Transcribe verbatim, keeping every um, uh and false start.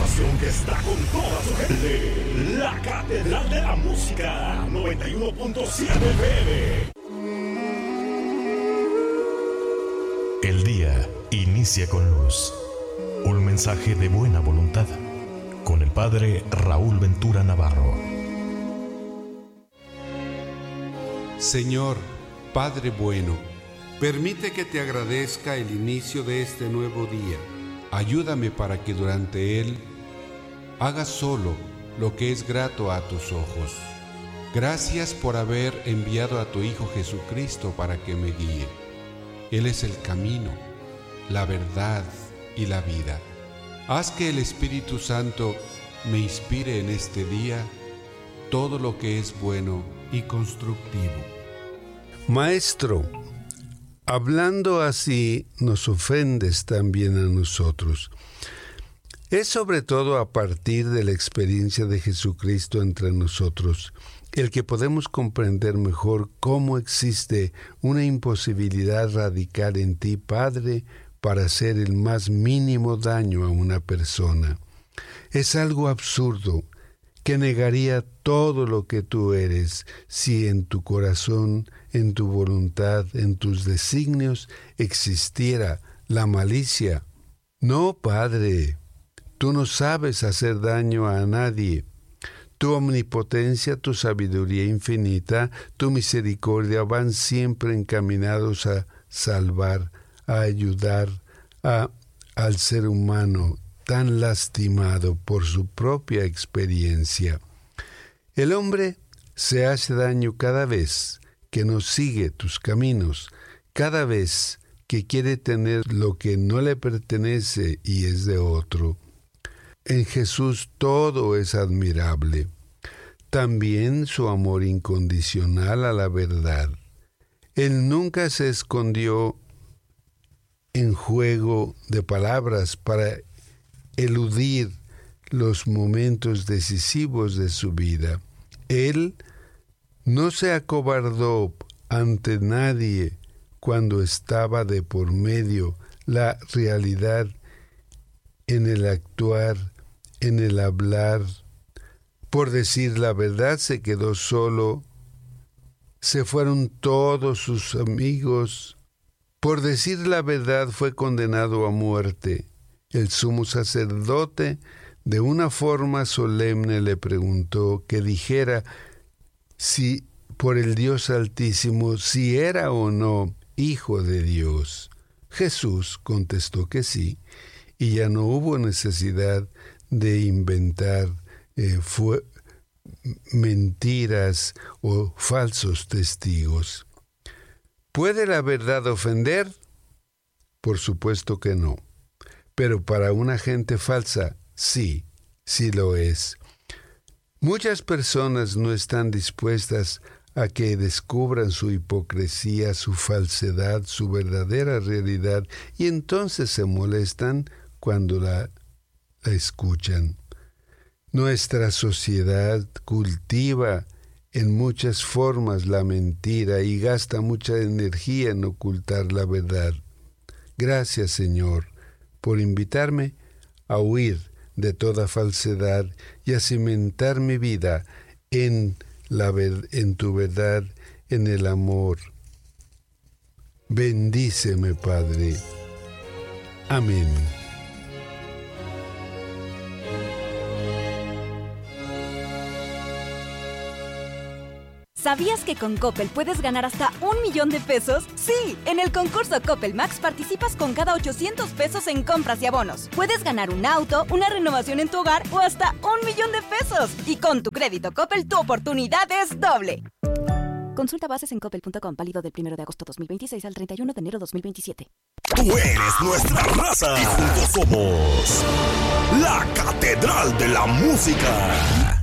estación que está con toda su gente. La Catedral de la Música, noventa y uno punto siete F M. El día inicia con luz. Un mensaje de buena voluntad. Con el padre Raúl Ventura Navarro. Señor, Padre bueno, permite que te agradezca el inicio de este nuevo día. Ayúdame para que durante él haga solo lo que es grato a tus ojos. Gracias por haber enviado a tu Hijo Jesucristo para que me guíe. Él es el camino, la verdad y la vida. Haz que el Espíritu Santo me inspire en este día todo lo que es bueno y constructivo. Maestro, hablando así nos ofendes también a nosotros. Es sobre todo a partir de la experiencia de Jesucristo entre nosotros el que podemos comprender mejor cómo existe una imposibilidad radical en ti, Padre, para hacer el más mínimo daño a una persona. Es algo absurdo que negaría todo lo que tú eres si en tu corazón, en tu voluntad, en tus designios existiera la malicia. No, Padre, tú no sabes hacer daño a nadie. Tu omnipotencia, tu sabiduría infinita, tu misericordia van siempre encaminados a salvar, a ayudar a, al ser humano tan lastimado por su propia experiencia. El hombre se hace daño cada vez que no sigue tus caminos, cada vez que quiere tener lo que no le pertenece y es de otro. En Jesús todo es admirable. También su amor incondicional a la verdad. Él nunca se escondió en juego de palabras para eludir los momentos decisivos de su vida. Él no se acobardó ante nadie cuando estaba de por medio la realidad en el actuar, en el hablar. Por decir la verdad se quedó solo, se fueron todos sus amigos. Por decir la verdad fue condenado a muerte. El sumo sacerdote de una forma solemne le preguntó que dijera si por el Dios Altísimo si era o no hijo de Dios. Jesús contestó que sí, y ya no hubo necesidad de inventar eh, fue, mentiras o falsos testigos. ¿Puede la verdad ofender? Por supuesto que no. Pero para una gente falsa, sí, sí lo es. Muchas personas no están dispuestas a que descubran su hipocresía, su falsedad, su verdadera realidad, y entonces se molestan cuando la, la escuchan. Nuestra sociedad cultiva en muchas formas la mentira y gasta mucha energía en ocultar la verdad. Gracias, Señor, por invitarme a huir de toda falsedad y a cimentar mi vida en, la ver- en tu verdad, en el amor. Bendíceme, Padre. Amén. ¿Sabías que con Coppel puedes ganar hasta un millón de pesos? ¡Sí! En el concurso Coppel Max participas con cada ochocientos pesos en compras y abonos. Puedes ganar un auto, una renovación en tu hogar o hasta un millón de pesos. Y con tu crédito Coppel, tu oportunidad es doble. Consulta bases en coppel punto com, válido del primero de agosto dos mil veintiséis al treinta y uno de enero dos mil veintisiete. Tú eres nuestra raza y juntos somos la Catedral de la Música.